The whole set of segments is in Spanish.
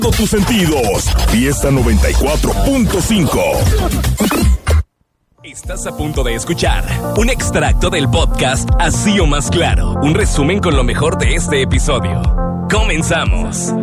tus sentidos. Fiesta 94.5. Estás a punto de escuchar un extracto del podcast Así o Más Claro, un resumen con lo mejor de este episodio. Comenzamos.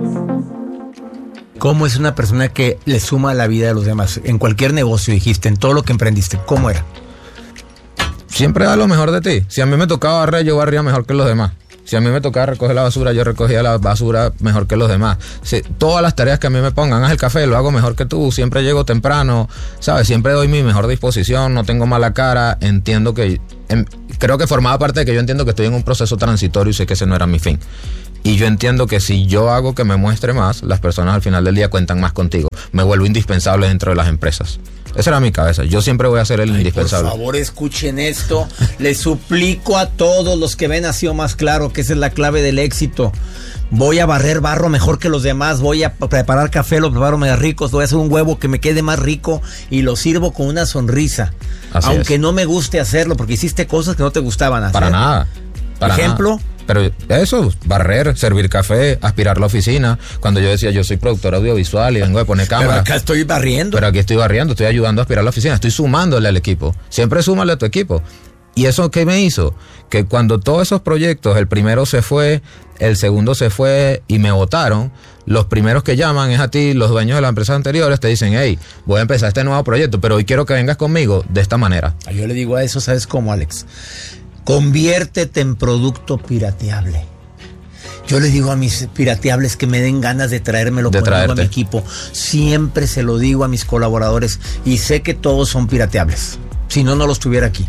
¿Cómo es una persona que le suma a la vida de los demás? En cualquier negocio, dijiste, en todo lo que emprendiste, ¿cómo era? Siempre da lo mejor de ti. Si a mí me tocaba barrer, yo barría mejor que los demás. Si a mí me tocaba recoger la basura, yo recogía la basura mejor que los demás. Si, todas las tareas que a mí me pongan, haz el café, lo hago mejor que tú. Siempre llego temprano, ¿sabes? Siempre doy mi mejor disposición, no tengo mala cara. Entiendo que... creo que formaba parte de que yo entiendo que estoy en un proceso transitorio y sé que ese no era mi fin. Y yo entiendo que si yo hago que me muestre más, las personas al final del día cuentan más contigo. Me vuelvo indispensable dentro de las empresas. Esa era mi cabeza. Yo siempre voy a ser el indispensable. Por favor, escuchen esto. Les suplico a todos los que ven Así o Más Claro que esa es la clave del éxito. Voy a barrer barro mejor que los demás. Voy a preparar café, lo preparo más rico. Voy a hacer un huevo que me quede más rico y lo sirvo con una sonrisa. Así aunque es. No me guste hacerlo, porque hiciste cosas que no te gustaban hacer. Para nada. Para ejemplo. Nada. Pero eso, barrer, servir café, aspirar la oficina. Cuando yo decía, yo soy productor audiovisual y vengo de poner cámara. Pero acá estoy barriendo. Pero aquí estoy barriendo, estoy ayudando a aspirar la oficina, estoy sumándole al equipo. Siempre súmale a tu equipo. ¿Y eso qué me hizo? Que cuando todos esos proyectos, el primero se fue, el segundo se fue y me votaron, los primeros que llaman es a ti, los dueños de las empresas anteriores, te dicen, hey, voy a empezar este nuevo proyecto, pero hoy quiero que vengas conmigo de esta manera. Yo le digo a eso, ¿sabes cómo, Alex? Conviértete en producto pirateable. Yo les digo a mis pirateables que me den ganas de traérmelo conmigo a mi equipo. Siempre se lo digo a mis colaboradores y sé que todos son pirateables. Si no, no los tuviera aquí.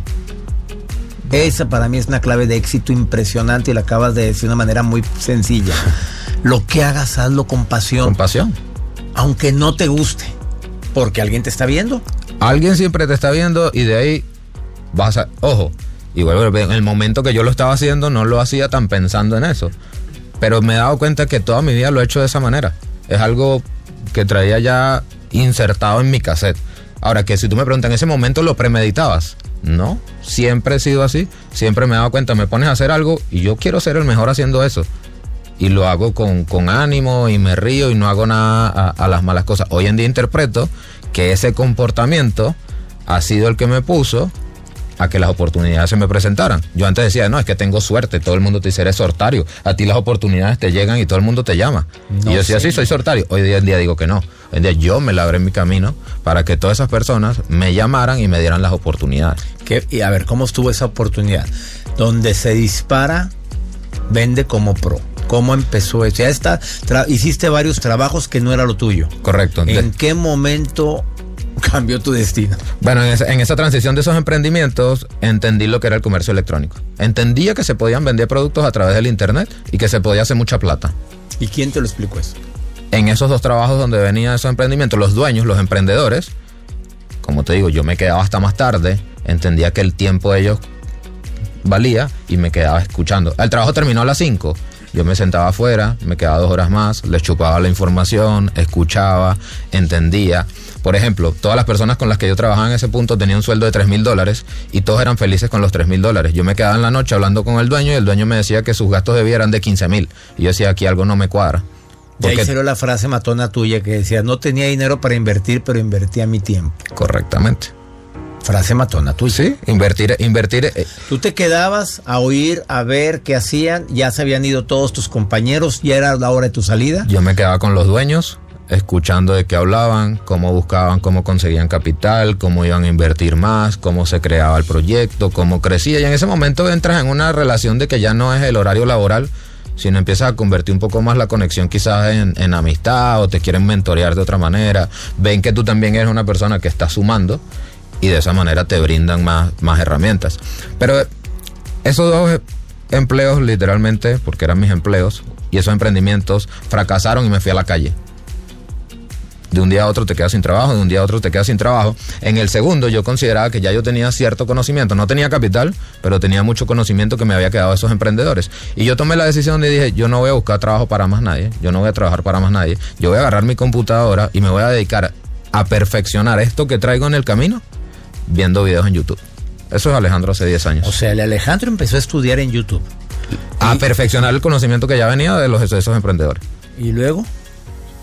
Esa para mí es una clave de éxito impresionante y la acabas de decir de una manera muy sencilla. Lo que hagas, hazlo con pasión. Con pasión. Aunque no te guste, porque alguien te está viendo. Alguien siempre te está viendo y de ahí vas a... Ojo. Y bueno, en el momento que yo lo estaba haciendo, no lo hacía tan pensando en eso. Pero me he dado cuenta que toda mi vida lo he hecho de esa manera. Es algo que traía ya insertado en mi cassette. Ahora, que si tú me preguntas, ¿en ese momento lo premeditabas? No, siempre he sido así. Siempre me he dado cuenta, me pones a hacer algo y yo quiero ser el mejor haciendo eso. Y lo hago con ánimo y me río y no hago nada a las malas cosas. Hoy en día interpreto que ese comportamiento ha sido el que me puso a que las oportunidades se me presentaran. Yo antes decía, no, es que tengo suerte, todo el mundo te dice, eres sortario, a ti las oportunidades te llegan y todo el mundo te llama. No, y yo decía, sí, soy sortario. Hoy en día digo que no. Hoy en día yo me labré mi camino para que todas esas personas me llamaran y me dieran las oportunidades. Y a ver, ¿cómo estuvo esa oportunidad? Donde se dispara, vende como pro. ¿Cómo empezó eso? Ya está, hiciste varios trabajos que no era lo tuyo. Correcto. ¿En qué momento cambió tu destino? Bueno, en esa transición de esos emprendimientos entendí lo que era el comercio electrónico. Entendía que se podían vender productos a través del internet y que se podía hacer mucha plata. ¿Y quién te lo explicó eso? En esos dos trabajos donde venían esos emprendimientos, los dueños, los emprendedores, como te digo, yo me quedaba hasta más tarde, entendía que el tiempo de ellos valía y me quedaba escuchando. El trabajo terminó a las 5. Yo me sentaba afuera, me quedaba 2 horas más, les chupaba la información, escuchaba, entendía. Por ejemplo, todas las personas con las que yo trabajaba en ese punto tenían un sueldo de $3,000 y todos eran felices con los $3,000. Yo me quedaba en la noche hablando con el dueño y el dueño me decía que sus gastos de vida eran de $15,000. Y yo decía, aquí algo no me cuadra. De ahí salió la frase matona tuya que decía, no tenía dinero para invertir, pero invertía mi tiempo. Correctamente. Frase matona tuya. Sí, invertir. Tú te quedabas a oír, a ver qué hacían, ya se habían ido todos tus compañeros, ya era la hora de tu salida. Yo me quedaba con los dueños, escuchando de qué hablaban, cómo buscaban, cómo conseguían capital, cómo iban a invertir más, cómo se creaba el proyecto, cómo crecía. Y en ese momento entras en una relación de que ya no es el horario laboral, sino empiezas a convertir un poco más la conexión quizás en amistad, o te quieren mentorear de otra manera. Ven que tú también eres una persona que está sumando y de esa manera te brindan más herramientas. Pero esos dos empleos literalmente, porque eran mis empleos, y esos emprendimientos fracasaron y me fui a la calle. De un día a otro te quedas sin trabajo, de un día a otro te quedas sin trabajo. En el segundo yo consideraba que ya yo tenía cierto conocimiento, no tenía capital, pero tenía mucho conocimiento que me había quedado de esos emprendedores. Y yo tomé la decisión de dije, yo no voy a buscar trabajo para más nadie, yo no voy a trabajar para más nadie, yo voy a agarrar mi computadora y me voy a dedicar a perfeccionar esto que traigo en el camino viendo videos en YouTube. Eso es Alejandro hace 10 años. O sea, el Alejandro empezó a estudiar en YouTube. A perfeccionar el conocimiento que ya venía de esos emprendedores. ¿Y luego?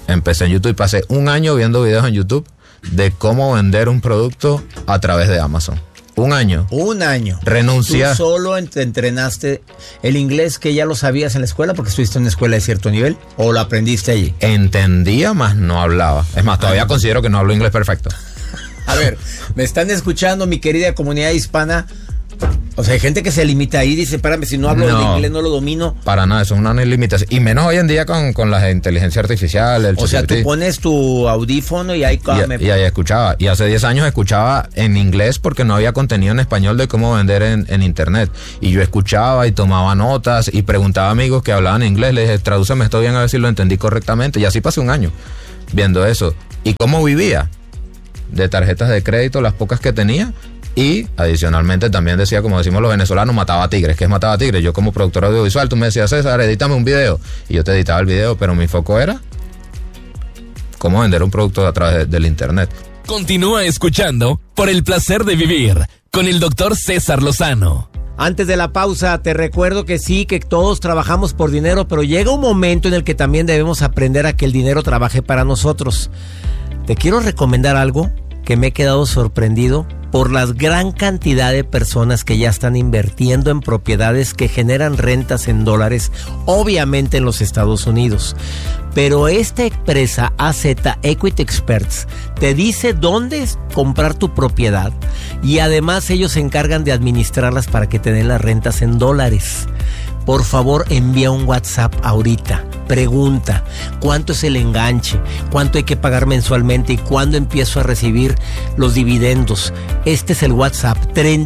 Empecé en YouTube y pasé un año viendo videos en YouTube de cómo vender un producto a través de Amazon. Un año. Renunciar. ¿Tú solo entrenaste el inglés que ya lo sabías en la escuela porque estuviste en una escuela de cierto nivel o lo aprendiste allí? Entendía, más no hablaba. Es más, todavía considero que no hablo inglés perfecto. A ver, me están escuchando mi querida comunidad hispana. O sea, hay gente que se limita ahí y dice, espérame, si no hablo el inglés no lo domino. Para nada, eso es una limitación. Y menos hoy en día con la inteligencia artificial. O sea, tú pones tu audífono y ahí... Y ahí escuchaba. Y hace 10 años escuchaba en inglés porque no había contenido en español de cómo vender en internet. Y yo escuchaba y tomaba notas y preguntaba a amigos que hablaban inglés. Les dije, tradúceme esto bien a ver si lo entendí correctamente. Y así pasé un año viendo eso. ¿Y cómo vivía? De tarjetas de crédito, las pocas que tenía. Y adicionalmente también decía, como decimos los venezolanos, mataba tigres. ¿Qué es matar a tigres? Yo como productor audiovisual, tú me decías, César, edítame un video. Y yo te editaba el video, pero mi foco era cómo vender un producto a través del internet. Continúa escuchando Por el Placer de Vivir con el doctor César Lozano. Antes de la pausa, te recuerdo que sí, que todos trabajamos por dinero, pero llega un momento en el que también debemos aprender a que el dinero trabaje para nosotros. Te quiero recomendar algo que me he quedado sorprendido por la gran cantidad de personas que ya están invirtiendo en propiedades que generan rentas en dólares, obviamente en los Estados Unidos. Pero esta empresa AZ Equity Experts te dice dónde comprar tu propiedad y además ellos se encargan de administrarlas para que te den las rentas en dólares. Por favor, envía un WhatsApp ahorita. Pregunta, ¿cuánto es el enganche? ¿Cuánto hay que pagar mensualmente? ¿Y cuándo empiezo a recibir los dividendos? Este es el WhatsApp,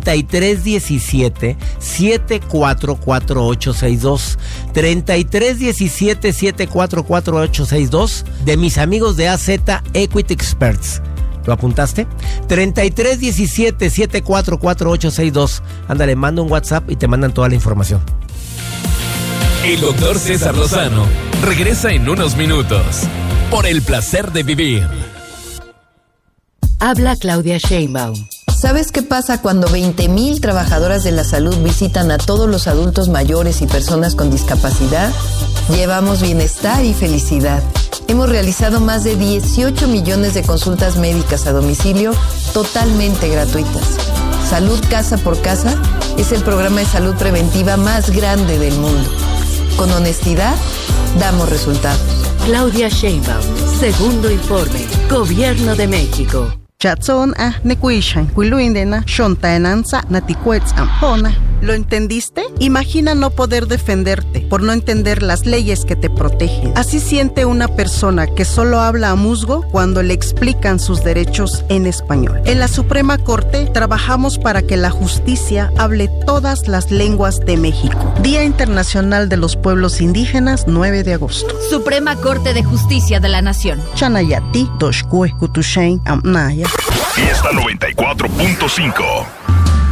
3317-744862. 3317-744862 de mis amigos de AZ Equity Experts. ¿Lo apuntaste? 3317-744862. Ándale, manda un WhatsApp y te mandan toda la información. El doctor César Lozano regresa en unos minutos. Por el Placer de Vivir. Habla Claudia Sheinbaum. ¿Sabes qué pasa cuando 20,000 trabajadoras de la salud visitan a todos los adultos mayores y personas con discapacidad? Llevamos bienestar y felicidad. Hemos realizado más de 18 millones de consultas médicas a domicilio totalmente gratuitas. Salud Casa por Casa es el programa de salud preventiva más grande del mundo. Con honestidad, damos resultados. Claudia Sheinbaum, segundo informe, Gobierno de México. Chatson nekuishan kuiluindena shontaenanza naticuetz ampona. ¿Lo entendiste? Imagina no poder defenderte por no entender las leyes que te protegen. Así siente una persona que solo habla a musgo cuando le explican sus derechos en español. En la Suprema Corte trabajamos para que la justicia hable todas las lenguas de México. Día Internacional de los Pueblos Indígenas, 9 de agosto. Suprema Corte de Justicia de la Nación. Chanayati, Doshkue, Kutushain, Amnaya. Fiesta 94.5.